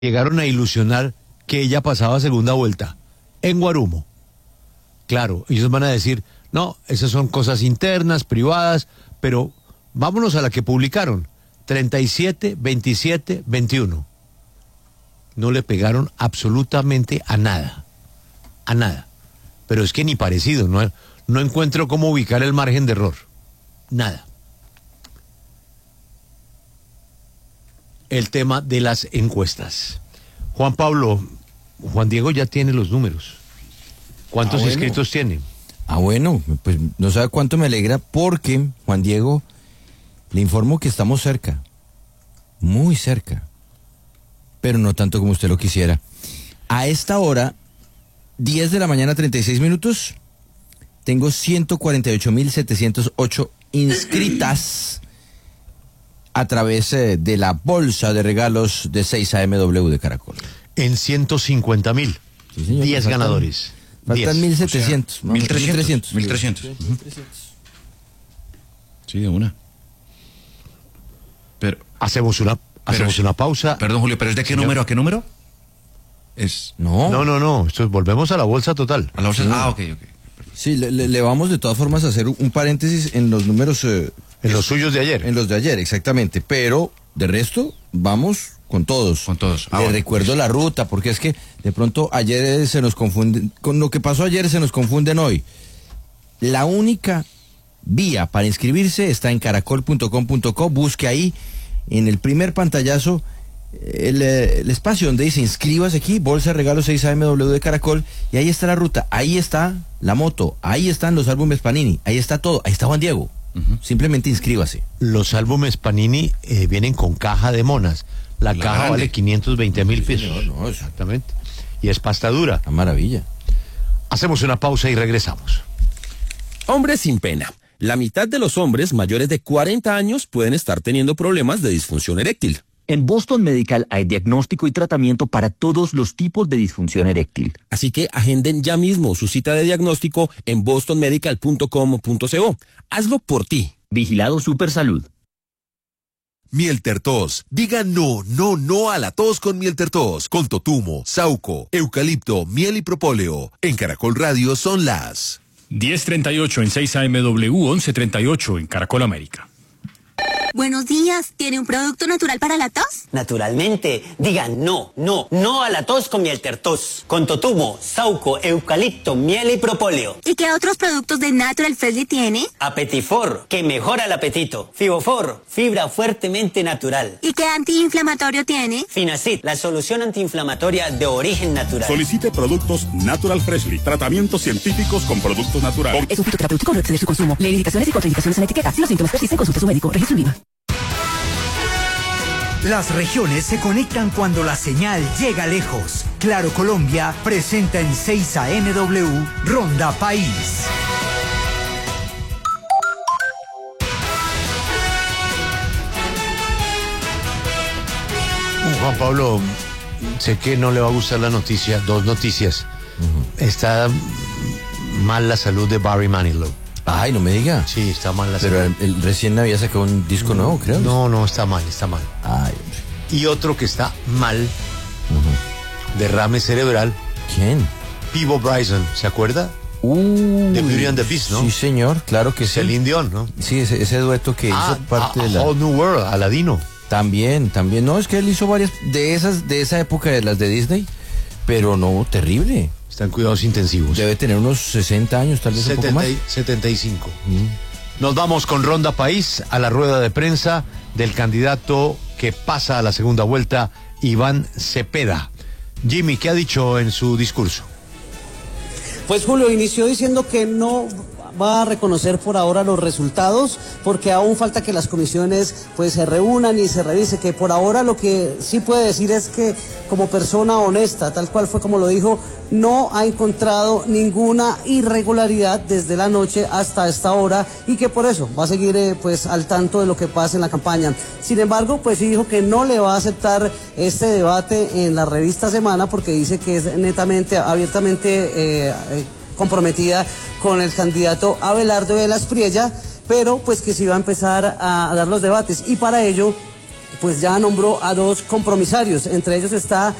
llegaron a ilusionar que ella pasaba segunda vuelta en Guarumo. Claro, ellos van a decir, no, esas son cosas internas, privadas, pero vámonos a la que publicaron, 37, 27, 21. No le pegaron absolutamente a nada, pero es que ni parecido, no encuentro cómo ubicar el margen de error, nada. El tema de las encuestas. Juan Diego ya tiene los números. ¿Cuántos inscritos tiene? Bueno, pues no sabe cuánto me alegra porque, Juan Diego, le informo que estamos cerca, muy cerca, pero no tanto como usted lo quisiera. A esta hora, 10 de la mañana, 36 minutos, tengo 148.708 inscritas a través de la bolsa de regalos de 6AMW de Caracol. En 150.000. Sí, señor, 10 ganadores. Faltan 1.700. O sea, 1.300. 1.300. Sí, de una. Pero Hacemos una pausa. Perdón, Julio, ¿pero es de qué número a qué número? No. Volvemos a la bolsa total. A la bolsa. Ok. Sí, le vamos de todas formas a hacer un paréntesis en los números. En los suyos de ayer. En los de ayer, exactamente. Pero, de resto, vamos con todos. Con todos. Le recuerdo la ruta, porque es que de pronto ayer se nos confunden. Con lo que pasó ayer se nos confunden hoy. La única vía para inscribirse está en caracol.com.co. Busque ahí, en el primer pantallazo, el espacio donde dice inscríbase aquí, bolsa de regalos 6AMW de Caracol, y ahí está la ruta, ahí está la moto, ahí están los álbumes Panini, ahí está todo, ahí está Juan Diego. Simplemente inscríbase. Los álbumes Panini vienen con caja de monas. La caja grande vale 520.000 pesos. Señor, no, exactamente. Y es pasta dura. Una maravilla. Hacemos una pausa y regresamos. Hombres sin pena. La mitad de los hombres mayores de 40 años pueden estar teniendo problemas de disfunción eréctil. En Boston Medical hay diagnóstico y tratamiento para todos los tipos de disfunción eréctil. Así que agenden ya mismo su cita de diagnóstico en bostonmedical.com.co. Hazlo por ti. Vigilado Supersalud. Miel Tertos. Diga no a la tos con Miel Tertos. Con totumo, sauco, eucalipto, miel y propóleo. En Caracol Radio son las 10:38 en 6AMW, 11:38 en Caracol América. Buenos días, ¿tiene un producto natural para la tos? Naturalmente, digan no a la tos con Miel Tertos, con totumo, sauco, eucalipto, miel y propóleo. ¿Y qué otros productos de Natural Freshly tiene? Apetifor, que mejora el apetito. Fibofor, fibra fuertemente natural. ¿Y qué antiinflamatorio tiene? Finacid, la solución antiinflamatoria de origen natural. Solicite productos Natural Freshly, tratamientos científicos con productos naturales. Es un fitoterapéutico, no exceder su consumo. Lee indicaciones y contraindicaciones en la etiqueta. Si los síntomas persisten, consulte a su médico. Registro INVIMA. Las regiones se conectan cuando la señal llega lejos. Claro Colombia presenta en 6AMW Ronda País. Juan Pablo, sé que no le va a gustar la noticia, dos noticias. Está mal la salud de Barry Manilow. Ay, no me diga. Sí, está mal la Pero salud. él recién había sacado un disco nuevo, creo. No, está mal. Ay, Y otro que está mal, derrame cerebral. ¿quién? Peebo Bryson, ¿se acuerda? De Beauty and the Beast, ¿no? Sí, señor, claro que sí. Celine Dion, ¿no? Sí, ese dueto que hizo parte de la... Whole New World, Aladino. También. No, es que él hizo varias de esa época de las de Disney, pero no, terrible. Está en cuidados intensivos. Debe tener unos 60 años, tal vez un poco más. 75. Nos vamos con Ronda País a la rueda de prensa del candidato que pasa a la segunda vuelta, Iván Cepeda. Jimmy, ¿qué ha dicho en su discurso? Pues Julio inició diciendo que no va a reconocer por ahora los resultados porque aún falta que las comisiones pues se reúnan y se revise, que por ahora lo que sí puede decir es que como persona honesta, tal cual fue como lo dijo, no ha encontrado ninguna irregularidad desde la noche hasta esta hora y que por eso va a seguir pues al tanto de lo que pasa en la campaña. Sin embargo, pues sí dijo que no le va a aceptar este debate en la revista Semana porque dice que es netamente, abiertamente comprometida con el candidato Abelardo de la Espriella, pero pues que sí va a empezar a dar los debates y para ello pues ya nombró a 2 compromisarios. Entre ellos está